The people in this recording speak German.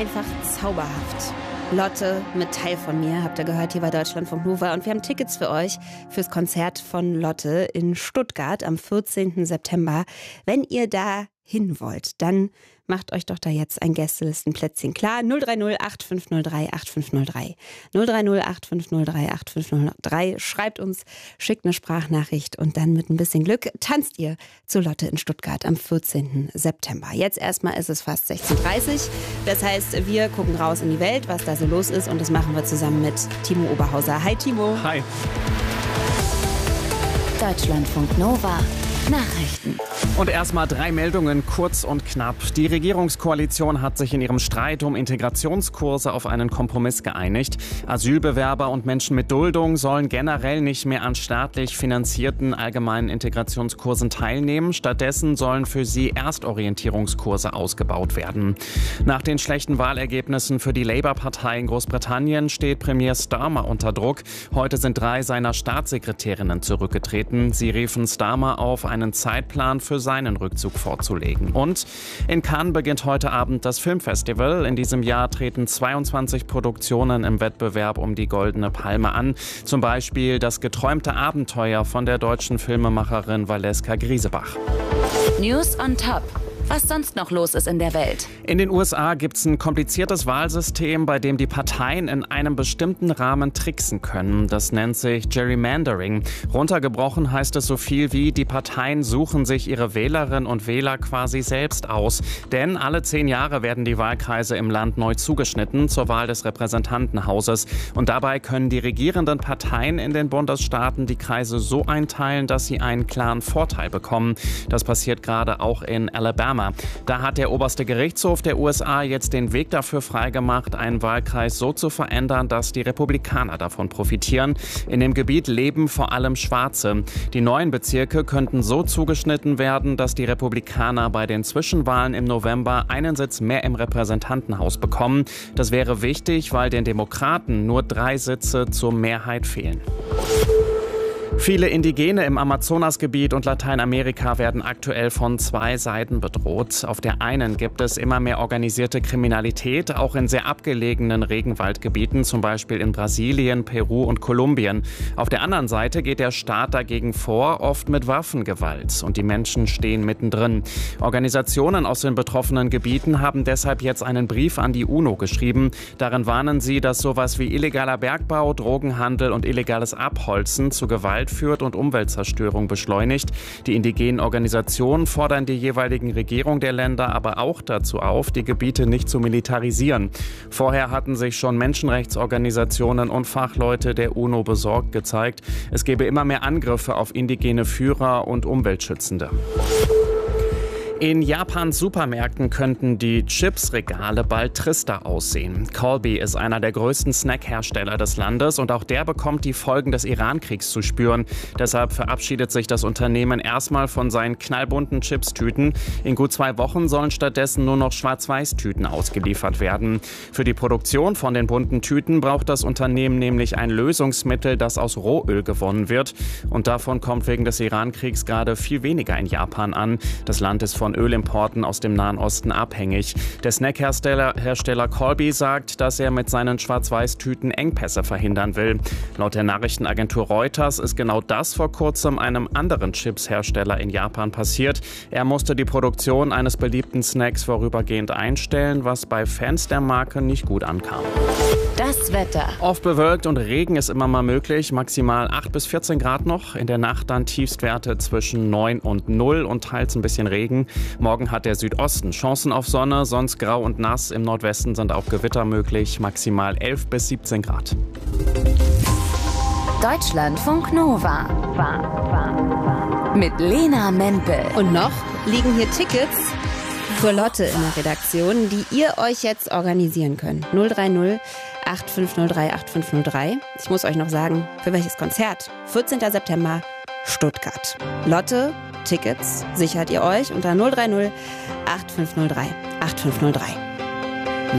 einfach zauberhaft. Lotte mit Teil von mir, habt ihr gehört, hier bei Deutschlandfunk Nova. Und wir haben Tickets für euch fürs Konzert von Lotte in Stuttgart am 14. September. Wenn ihr da hin wollt, dann macht euch doch da jetzt ein Gästelistenplätzchen klar. 030 8503 8503. 030 8503 8503. Schreibt uns, schickt eine Sprachnachricht und dann mit ein bisschen Glück tanzt ihr zu Lotte in Stuttgart am 14. September. Jetzt erstmal ist es fast 16:30 Uhr. Das heißt, wir gucken raus in die Welt, was da so los ist, und das machen wir zusammen mit Timo Oberhauser. Hi Timo. Hi. Deutschlandfunk Nova. Nachrichten. Und erstmal 3 Meldungen, kurz und knapp. Die Regierungskoalition hat sich in ihrem Streit um Integrationskurse auf einen Kompromiss geeinigt. Asylbewerber und Menschen mit Duldung sollen generell nicht mehr an staatlich finanzierten allgemeinen Integrationskursen teilnehmen. Stattdessen sollen für sie Erstorientierungskurse ausgebaut werden. Nach den schlechten Wahlergebnissen für die Labour-Partei in Großbritannien steht Premier Starmer unter Druck. Heute sind 3 seiner Staatssekretärinnen zurückgetreten. Sie riefen Starmer auf, einen Zeitplan für seinen Rückzug vorzulegen. Und in Cannes beginnt heute Abend das Filmfestival. In diesem Jahr treten 22 Produktionen im Wettbewerb um die Goldene Palme an. Zum Beispiel Das geträumte Abenteuer von der deutschen Filmemacherin Valeska Griesebach. News on Top. Was sonst noch los ist in der Welt. In den USA gibt es ein kompliziertes Wahlsystem, bei dem die Parteien in einem bestimmten Rahmen tricksen können. Das nennt sich Gerrymandering. Runtergebrochen heißt es so viel wie, die Parteien suchen sich ihre Wählerinnen und Wähler quasi selbst aus. Denn alle 10 Jahre werden die Wahlkreise im Land neu zugeschnitten zur Wahl des Repräsentantenhauses. Und dabei können die regierenden Parteien in den Bundesstaaten die Kreise so einteilen, dass sie einen klaren Vorteil bekommen. Das passiert gerade auch in Alabama. Da hat der oberste Gerichtshof der USA jetzt den Weg dafür freigemacht, einen Wahlkreis so zu verändern, dass die Republikaner davon profitieren. In dem Gebiet leben vor allem Schwarze. Die neuen Bezirke könnten so zugeschnitten werden, dass die Republikaner bei den Zwischenwahlen im November einen Sitz mehr im Repräsentantenhaus bekommen. Das wäre wichtig, weil den Demokraten nur 3 Sitze zur Mehrheit fehlen. Viele Indigene im Amazonasgebiet und Lateinamerika werden aktuell von 2 Seiten bedroht. Auf der einen gibt es immer mehr organisierte Kriminalität, auch in sehr abgelegenen Regenwaldgebieten, zum Beispiel in Brasilien, Peru und Kolumbien. Auf der anderen Seite geht der Staat dagegen vor, oft mit Waffengewalt. Und die Menschen stehen mittendrin. Organisationen aus den betroffenen Gebieten haben deshalb jetzt einen Brief an die UNO geschrieben. Darin warnen sie, dass sowas wie illegaler Bergbau, Drogenhandel und illegales Abholzen zu Gewalt führt und Umweltzerstörung beschleunigt. Die indigenen Organisationen fordern die jeweiligen Regierungen der Länder aber auch dazu auf, die Gebiete nicht zu militarisieren. Vorher hatten sich schon Menschenrechtsorganisationen und Fachleute der UNO besorgt gezeigt. Es gebe immer mehr Angriffe auf indigene Führer und Umweltschützende. In Japans Supermärkten könnten die Chipsregale bald trister aussehen. Calbee ist einer der größten Snackhersteller des Landes und auch der bekommt die Folgen des Iran-Kriegs zu spüren. Deshalb verabschiedet sich das Unternehmen erstmal von seinen knallbunten Chipstüten. In gut 2 Wochen sollen stattdessen nur noch Schwarz-Weiß-Tüten ausgeliefert werden. Für die Produktion von den bunten Tüten braucht das Unternehmen nämlich ein Lösungsmittel, das aus Rohöl gewonnen wird. Und davon kommt wegen des Iran-Kriegs gerade viel weniger in Japan an. Das Land ist von Ölimporten aus dem Nahen Osten abhängig. Der Snackhersteller Calbee sagt, dass er mit seinen Schwarz-Weiß-Tüten Engpässe verhindern will. Laut der Nachrichtenagentur Reuters ist genau das vor kurzem einem anderen Chipshersteller in Japan passiert. Er musste die Produktion eines beliebten Snacks vorübergehend einstellen, was bei Fans der Marke nicht gut ankam. Das Wetter. Oft bewölkt und Regen ist immer mal möglich. Maximal 8 bis 14 Grad noch. In der Nacht dann Tiefstwerte zwischen 9 und 0 und teils ein bisschen Regen. Morgen hat der Südosten Chancen auf Sonne, sonst grau und nass. Im Nordwesten sind auch Gewitter möglich. Maximal 11 bis 17 Grad. Deutschlandfunk Nova. Mit Lena Mempel. Und noch liegen hier Tickets für Lotte in der Redaktion, die ihr euch jetzt organisieren könnt. 030 8503 8503. Ich muss euch noch sagen, für welches Konzert? 14. September, Stuttgart. Lotte, Tickets sichert ihr euch unter 030 8503 8503.